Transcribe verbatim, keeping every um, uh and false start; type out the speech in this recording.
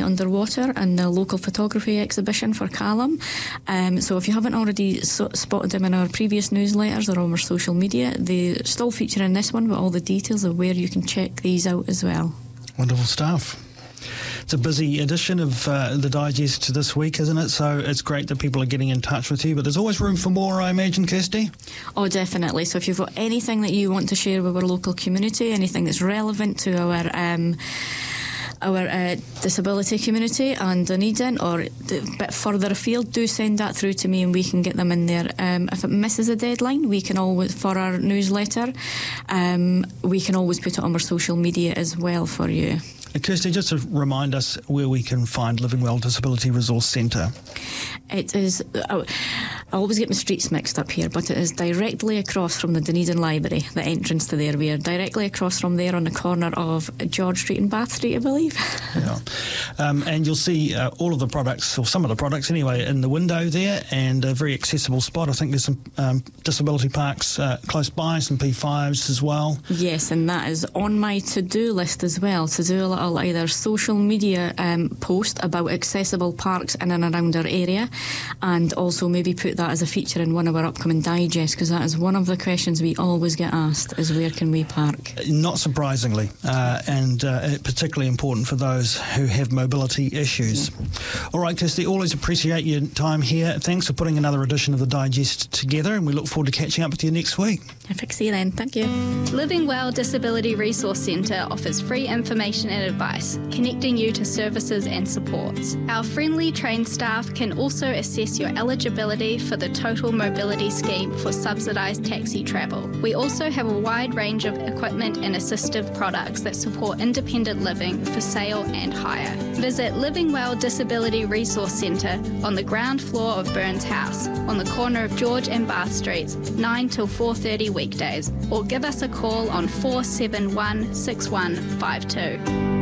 Underwater and the local photography exhibition for Callum. Um, so if you haven't already so- spotted them in our previous newsletters or on our social media, they still feature in this one with all the details of where you can check these out as well. Wonderful stuff. It's a busy edition of uh, the Digest this week, isn't it? So it's great that people are getting in touch with you, but there's always room for more, I imagine, Kirsty? Oh, definitely. So if you've got anything that you want to share with our local community, anything that's relevant to our um, our uh, disability community and Dunedin, or a bit further afield, do send that through to me and we can get them in there. Um, if it misses a deadline, we can always, for our newsletter, um, we can always put it on our social media as well for you. Kirsty, just to remind us where we can find Living Well Disability Resource Centre. It is, I always get my streets mixed up here, but it is directly across from the Dunedin Library, the entrance to there. We are directly across from there on the corner of George Street and Bath Street, I believe. Yeah. Um, and you'll see uh, all of the products, or some of the products anyway, in the window there, and a very accessible spot. I think there's some um, disability parks uh, close by, some P fives as well. Yes, and that is on my to-do list as well, to do a little either social media um, post about accessible parks in and around our area, and also maybe put that as a feature in one of our upcoming digests, because that is one of the questions we always get asked, is where can we park? Not surprisingly, uh, and uh, particularly important for those who have mobility issues. Yeah. All right, Kirsty, always appreciate your time here. Thanks for putting another edition of the Digest together, and we look forward to catching up with you next week. Perfect. See you then. Thank you. Living Well Disability Resource Centre offers free information and advice, connecting you to services and supports. Our friendly trained staff can also assess your eligibility for the Total Mobility Scheme for subsidised taxi travel. We also have a wide range of equipment and assistive products that support independent living for sale and hire. Visit Living Well Disability Resource Centre on the ground floor of Burns House, on the corner of George and Bath Streets, nine till four thirty weekdays, or give us a call on four seven one, six one five two.